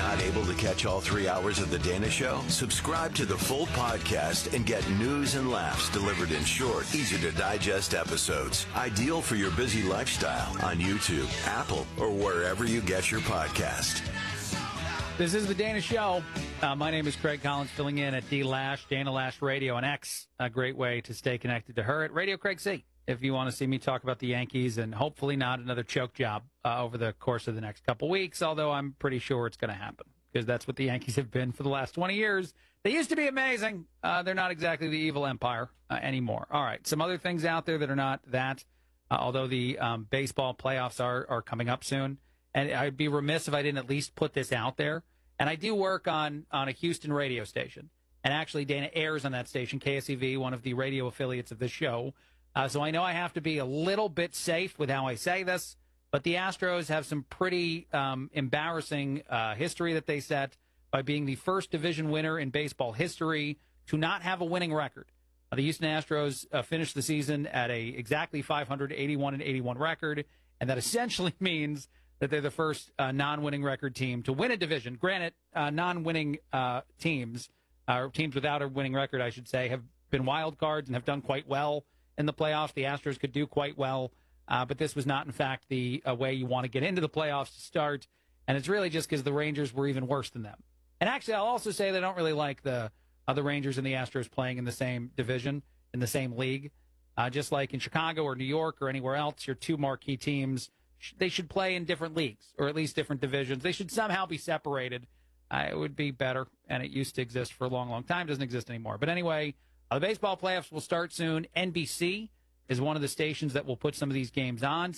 Not able to catch all 3 hours of The Dana Show? Subscribe to the full podcast and get news and laughs delivered in short, easy-to-digest episodes. Ideal for your busy lifestyle on YouTube, Apple, or wherever you get your podcast. This is The Dana Show. My name is Craig Collins, filling in at D Lash, Dana Lash Radio on X. A great way to stay connected to her at Radio Craig C. If you want to see me talk about the Yankees and hopefully not another choke job over the course of the next couple weeks, although I'm pretty sure it's going to happen because that's what the Yankees have been for the last 20 years. They used to be amazing. They're not exactly the evil empire anymore. All right, some other things out there that are not that, although the baseball playoffs are coming up soon. And I'd be remiss if I didn't at least put this out there. And I do work on a Houston radio station. And actually, Dana airs on that station, KSEV, one of the radio affiliates of this show. So I know I have to be a little bit safe with how I say this. But the Astros have some pretty embarrassing history that they set by being the first division winner in baseball history to not have a winning record. The Houston Astros finished the season at a exactly 581-81 record. And that essentially means that they're the first non-winning record team to win a division. Granted, non-winning teams, or teams without a winning record, I should say, have been wild cards and have done quite well in the playoffs. The Astros could do quite well, but this was not, in fact, the way you want to get into the playoffs to start. And it's really just because the Rangers were even worse than them. And actually, I'll also say that I don't really like the Rangers and the Astros playing in the same division, in the same league. Just like in Chicago or New York or anywhere else, your two marquee teams, they should play in different leagues, or at least different divisions. They should somehow be separated. It would be better, and it used to exist for a long, long time. Doesn't exist anymore. But anyway, the baseball playoffs will start soon. NBC is one of the stations that will put some of these games on.